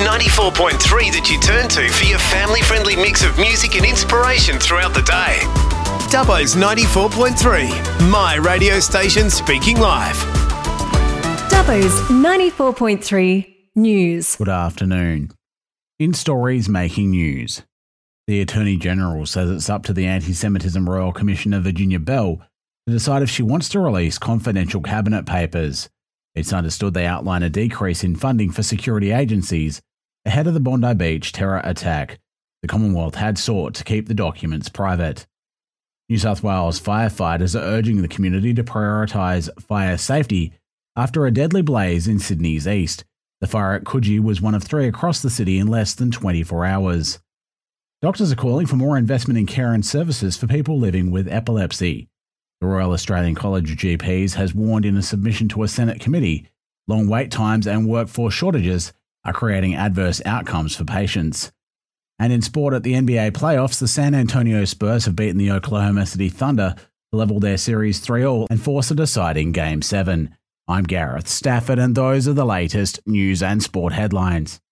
94.3 that you turn to for your family-friendly mix of music and inspiration throughout the day. Dubbo's 94.3, my radio station speaking live. Dubbo's 94.3 News. Good afternoon. In stories making news, the Attorney General says it's up to the Anti-Semitism Royal Commissioner Virginia Bell to decide if she wants to release confidential cabinet papers. It's understood they outline a decrease in funding for security agencies ahead of the Bondi Beach terror attack. The Commonwealth had sought to keep the documents private. New South Wales firefighters are urging the community to prioritise fire safety after a deadly blaze in Sydney's east. The fire at Coogee was one of 3 across the city in less than 24 hours. Doctors are calling for more investment in care and services for people living with epilepsy. The Royal Australian College of GPs has warned in a submission to a Senate committee, long wait times and workforce shortages are creating adverse outcomes for patients. And in sport at the NBA playoffs, the San Antonio Spurs have beaten the Oklahoma City Thunder to level their series 3-3 and force a deciding Game 7. I'm Gareth Stafford, and those are the latest news and sport headlines.